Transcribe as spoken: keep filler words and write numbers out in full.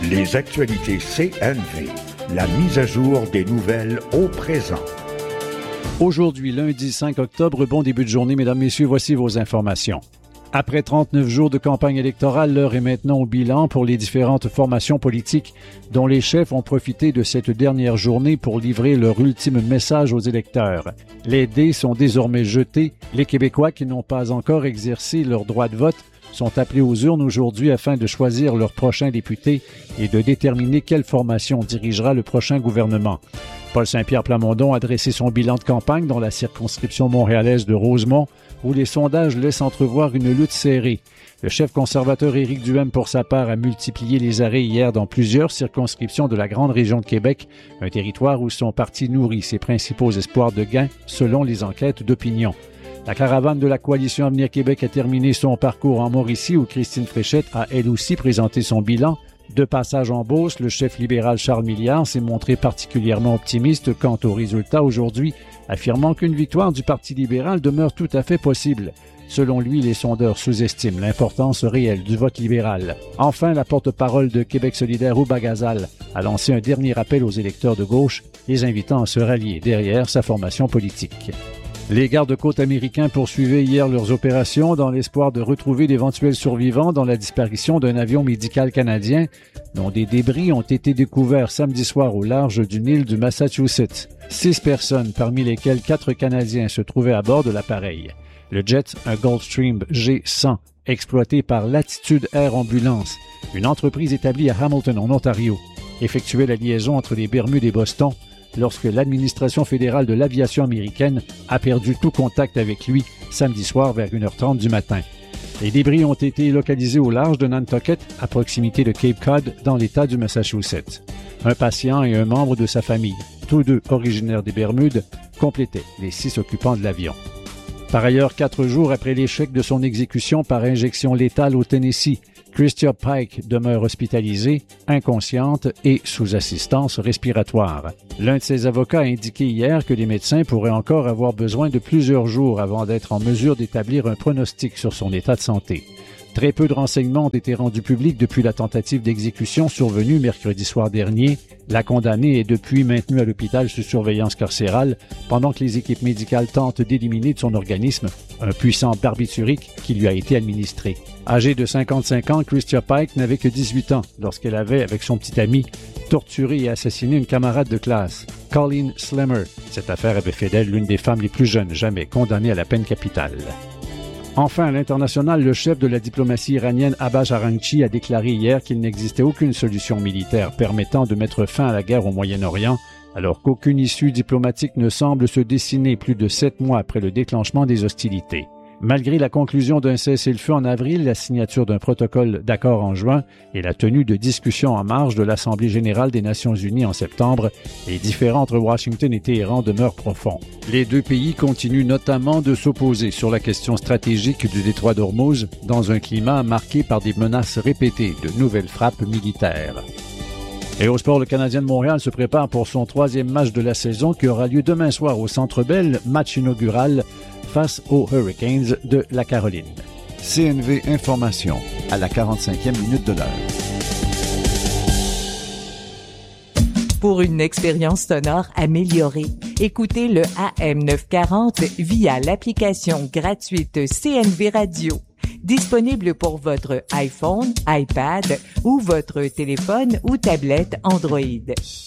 Les actualités C N V, la mise à jour des nouvelles au présent. Aujourd'hui, lundi cinq octobre, bon début de journée, mesdames, messieurs, voici vos informations. Après trente-neuf jours de campagne électorale, l'heure est maintenant au bilan pour les différentes formations politiques dont les chefs ont profité de cette dernière journée pour livrer leur ultime message aux électeurs. Les dés sont désormais jetés. Les Québécois qui n'ont pas encore exercé leur droit de vote sont appelés aux urnes aujourd'hui afin de choisir leur prochain député et de déterminer quelle formation dirigera le prochain gouvernement. Paul Saint-Pierre Plamondon a dressé son bilan de campagne dans la circonscription montréalaise de Rosemont, où les sondages laissent entrevoir une lutte serrée. Le chef conservateur Éric Duhaime, pour sa part, a multiplié les arrêts hier dans plusieurs circonscriptions de la grande région de Québec, un territoire où son parti nourrit ses principaux espoirs de gain, selon les enquêtes d'opinion. La caravane de la Coalition Avenir Québec a terminé son parcours en Mauricie, où Christine Fréchette a elle aussi présenté son bilan. De passage en Beauce, le chef libéral Charles Milliard s'est montré particulièrement optimiste quant aux résultats aujourd'hui, affirmant qu'une victoire du Parti libéral demeure tout à fait possible. Selon lui, les sondeurs sous-estiment l'importance réelle du vote libéral. Enfin, la porte-parole de Québec solidaire, Ouba Ghazal, a lancé un dernier appel aux électeurs de gauche, les invitant à se rallier derrière sa formation politique. Les gardes-côtes américains poursuivaient hier leurs opérations dans l'espoir de retrouver d'éventuels survivants dans la disparition d'un avion médical canadien dont des débris ont été découverts samedi soir au large d'une île du Massachusetts. Six personnes, parmi lesquelles quatre Canadiens, se trouvaient à bord de l'appareil. Le jet, un Gulfstream G cent, exploité par Latitude Air Ambulance, une entreprise établie à Hamilton, en Ontario, effectuait la liaison entre les Bermudes et Boston lorsque l'administration fédérale de l'aviation américaine a perdu tout contact avec lui samedi soir vers une heure trente du matin. Les débris ont été localisés au large de Nantucket, à proximité de Cape Cod, dans l'État du Massachusetts. Un patient et un membre de sa famille, tous deux originaires des Bermudes, complétaient les six occupants de l'avion. Par ailleurs, quatre jours après l'échec de son exécution par injection létale au Tennessee, Christia Pike demeure hospitalisée, inconsciente et sous assistance respiratoire. L'un de ses avocats a indiqué hier que les médecins pourraient encore avoir besoin de plusieurs jours avant d'être en mesure d'établir un pronostic sur son état de santé. Très peu de renseignements ont été rendus publics depuis la tentative d'exécution survenue mercredi soir dernier. La condamnée est depuis maintenue à l'hôpital sous surveillance carcérale pendant que les équipes médicales tentent d'éliminer de son organisme un puissant barbiturique qui lui a été administré. Âgée de cinquante-cinq ans, Christia Pike n'avait que dix-huit ans lorsqu'elle avait, avec son petit ami, torturé et assassiné une camarade de classe, Colleen Slemmer. Cette affaire avait fait d'elle l'une des femmes les plus jeunes jamais condamnées à la peine capitale. Enfin, à l'international, le chef de la diplomatie iranienne Abbas Araghchi a déclaré hier qu'il n'existait aucune solution militaire permettant de mettre fin à la guerre au Moyen-Orient, alors qu'aucune issue diplomatique ne semble se dessiner plus de sept mois après le déclenchement des hostilités. Malgré la conclusion d'un cessez-le-feu en avril, la signature d'un protocole d'accord en juin et la tenue de discussions en marge de l'Assemblée générale des Nations unies en septembre, les différends entre Washington et Téhéran demeurent profonds. Les deux pays continuent notamment de s'opposer sur la question stratégique du détroit d'Ormuz dans un climat marqué par des menaces répétées de nouvelles frappes militaires. Et au sport, le Canadien de Montréal se prépare pour son troisième match de la saison qui aura lieu demain soir au Centre Bell, match inaugural face aux Hurricanes de la Caroline. C N V Information, à la quarante-cinquième minute de l'heure. Pour une expérience sonore améliorée, écoutez le A M neuf cent quarante via l'application gratuite C N V Radio. Disponible pour votre iPhone, iPad ou votre téléphone ou tablette Android.